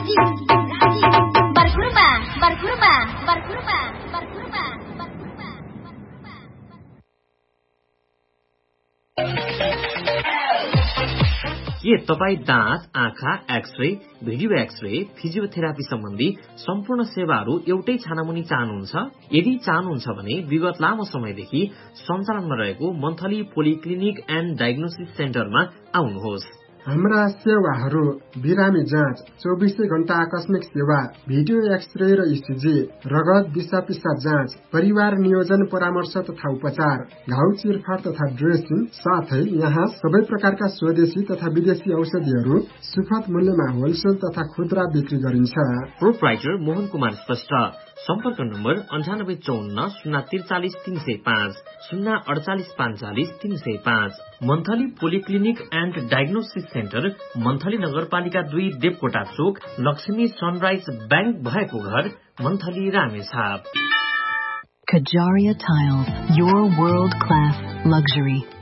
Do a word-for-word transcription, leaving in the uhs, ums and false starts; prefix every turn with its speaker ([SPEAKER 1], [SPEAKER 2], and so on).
[SPEAKER 1] berkurma, berkurma, berkurma, berkurma, berkurma.
[SPEAKER 2] के तपाई दाँत, आँखा, एक्सरे, भिडियो एक्सरे, फिजियोथेरापी सम्बन्धी सम्पूर्ण सेवाहरू एउटै छानामुनि चाहनुहुन्छ? यदि चाहनुहुन्छ भने विगत लामो समयदेखि सञ्चालनमा रहेको मन्थली पोलिक्लिनिक एन्ड डायग्नोसिस सेन्टरमा आउनुहोस्।
[SPEAKER 3] हाम्रा सेवाहरू बिरामी जाँच, चौबिसै घण्टा आकस्मिक सेवा, भिडियो एक्सरे र इसिजी, रगत दिशा पिसाब जाँच, परिवार नियोजन परामर्श तथा उपचार, घाउ चिरफार तथा ड्रेसिङ, साथै यहाँ सबै प्रकारका स्वदेशी तथा विदेशी औषधिहरू सुपथ मूल्यमा होलसेल तथा खुद्रा बिक्री गरिन्छ।
[SPEAKER 2] प्रोप्राइटर मोहन कुमार श्रेष्ठ। सम्पर्क नम्बर अन्ठानब्बे चौन्न शून्य त्रिचालिस तीन सय पाँच शून्य अडचालिस पाँचचालिस तीन सय पाँच। Monthly polyclinic and diagnosis centre, monthly नगरपालिका दुई, देवकोटा चोक, लक्ष्मी सनराइज ब्याङ्क भएको घर, monthly Ramechhap.
[SPEAKER 4] Kajaria Tiles, your world-class luxury.